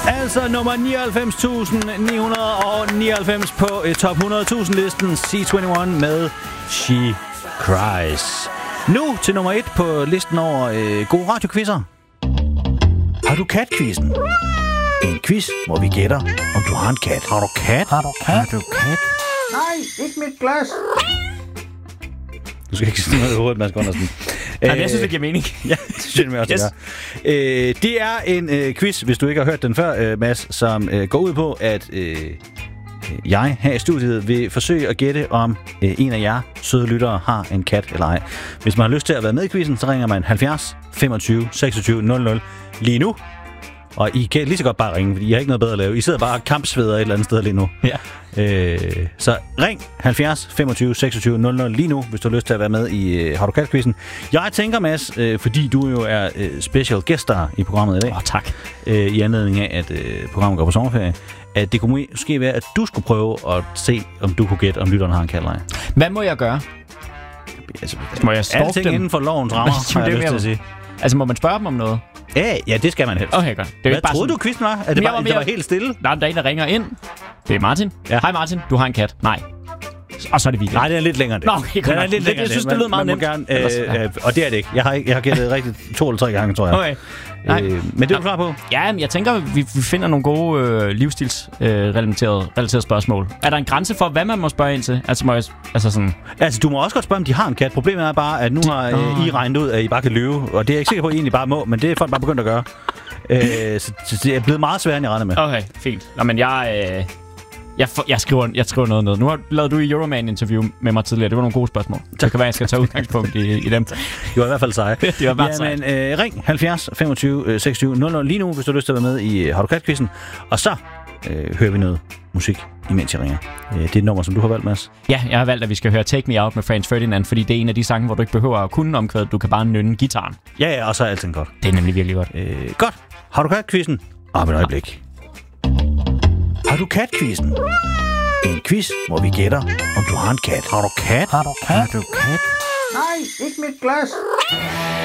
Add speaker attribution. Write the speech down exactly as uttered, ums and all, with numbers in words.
Speaker 1: Altså nummer nioghalvfems tusind ni hundrede nioghalvfems på uh, top hundrede tusind listen, C enogtyve med She Cries. Nu til nummer et på listen over uh, gode radiokvizzer. Har du kat-quizzen? En quiz, hvor vi gætter, om du har en kat. Har du kat?
Speaker 2: Har du kat?
Speaker 1: Har du kat?
Speaker 2: Nej, ikke mit glas.
Speaker 1: Du skal ikke sige noget i hovedet, Mads Gundersen.
Speaker 3: Nej, jeg synes, det giver mening.
Speaker 1: Ja, det synes jeg også,
Speaker 3: yes.
Speaker 1: det gør. Øh, det er en øh, quiz, hvis du ikke har hørt den før, øh, Mads, som øh, går ud på, at øh, jeg her i studiet vil forsøge at gætte, om øh, en af jer søde lyttere har en kat eller ej. Hvis man har lyst til at være med i quizzen, så ringer man halvfjerds femogtyve seksogtyve nul nul lige nu. Og I kan lige så godt bare ringe, fordi I har ikke noget bedre at lave. I sidder bare og kampsveder et eller andet sted lige nu.
Speaker 3: Ja.
Speaker 1: Øh, så ring halvfjerds femogtyve seksogtyve nul nul lige nu, hvis du har lyst til at være med i uh, Har du kat-quizzen. Jeg tænker, Mads, øh, fordi du jo er øh, special guest star i programmet i dag.
Speaker 3: Åh, oh, tak.
Speaker 1: Øh, I anledning af, at øh, programmet går på sommerferie. At det kunne måske være, at du skulle prøve at se, om du kunne gætte, om lytteren har en kat eller ej.
Speaker 3: Hvad må jeg gøre?
Speaker 1: Altså,
Speaker 3: må jeg stalke
Speaker 1: alting
Speaker 3: dem?
Speaker 1: inden for lovens rammer,
Speaker 3: Det er
Speaker 1: har jeg
Speaker 3: det,
Speaker 1: lyst til
Speaker 3: jeg-
Speaker 1: at sige.
Speaker 3: Altså, må man spørge dem om noget?
Speaker 1: Ja, ja, det skal man helst.
Speaker 3: Okay, godt. Det er jo
Speaker 1: Hvad
Speaker 3: ikke bare
Speaker 1: troede
Speaker 3: sådan-
Speaker 1: du, quizzen var? Er det
Speaker 3: Jeg
Speaker 1: bare,
Speaker 3: var
Speaker 1: det var
Speaker 3: mere-
Speaker 1: helt stille?
Speaker 3: Nej, der er en, der ringer ind. Det er Martin.
Speaker 1: Ja.
Speaker 3: Hej Martin, du har en kat. Nej. Og så er det weekend.
Speaker 1: Nej, det er lidt længere end det.
Speaker 3: Nå, okay,
Speaker 1: den er
Speaker 3: godt.
Speaker 1: lidt
Speaker 3: Det-
Speaker 1: længere
Speaker 3: jeg
Speaker 1: end
Speaker 3: synes,
Speaker 1: det.
Speaker 3: det lød meget
Speaker 1: Man må
Speaker 3: nemt.
Speaker 1: Gerne,
Speaker 3: Ellers-
Speaker 1: øh,
Speaker 3: ja.
Speaker 1: øh, og det er det ikke. Jeg har, ikke, jeg har gættet rigtigt to eller tre gange, tror jeg.
Speaker 3: Okay. Nej.
Speaker 1: Øh, men det er du klar på?
Speaker 3: Ja, men jeg tænker, vi, vi finder nogle gode øh, livsstilsrelaterede øh, relaterede, relaterede spørgsmål. Er der en grænse for, hvad man må spørge ind til? Altså, må jeg, altså sådan...
Speaker 1: Altså, du må også godt spørge, om de har en kat. Problemet er bare, at nu har øh, I regnet ud, at I bare kan løbe. Og det er jeg ikke sikker på, at I egentlig bare må, men det er folk bare begyndt at gøre. Øh, så, så det er blevet meget sværere, end jeg regner med.
Speaker 3: Okay, fint. Nå, men jeg... Øh, jeg, for, jeg, skriver, jeg skriver noget ned. Nu har lavede du i Euroman-interview med mig tidligere. Det var nogle gode spørgsmål. Det kan være, jeg skal tage udgangspunkt i, i dem.
Speaker 1: Det var i hvert fald seje.
Speaker 3: Det var bare
Speaker 1: ja,
Speaker 3: sejt.
Speaker 1: men øh, ring halvfjerds femogtyve seksogtyve nul nul lige nu, hvis du har lyst til at være med i Har du kat-quizzen. Og så øh, hører vi noget musik, imens jeg ringer. Øh, det er et nummer, som du har valgt, Mads.
Speaker 3: Ja, jeg har valgt, at vi skal høre Take Me Out med Franz Ferdinand, fordi det er en af de sange, hvor du ikke behøver at kunne omkvædet. Du kan bare nynne gitaren.
Speaker 1: Ja, ja, og så er alting godt.
Speaker 3: Det er nemlig virkelig godt.
Speaker 1: Øh, godt. Har du kat-quizzen? Om et øjeblik. Har du kat-quizzen? En quiz, hvor vi gætter, om du har en kat. Har du kat?
Speaker 2: Har du kat?
Speaker 1: Har du kat?
Speaker 2: Nej, ikke mit glas.